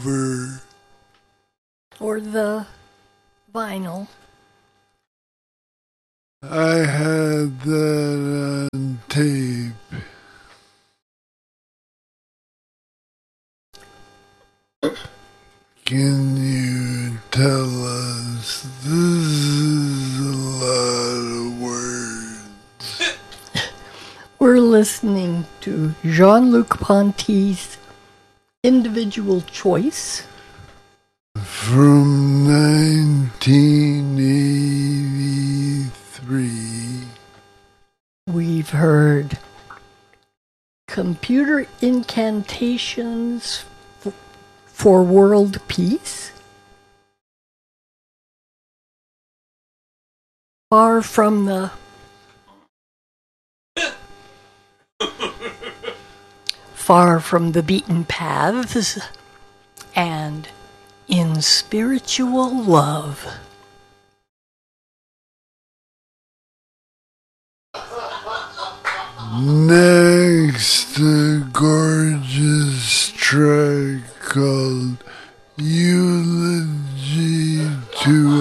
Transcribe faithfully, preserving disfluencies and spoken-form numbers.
over. Or the vinyl. I had that on tape. Can you tell us? This is a lot of words. We're listening to Jean-Luc Ponty's Individual Choice from nineteen eighty-three. We've heard Computer Incantations f- for World Peace, Far from the Far from the Beaten Paths, and In Spiritual Love. Next, a gorgeous track called Eulogy to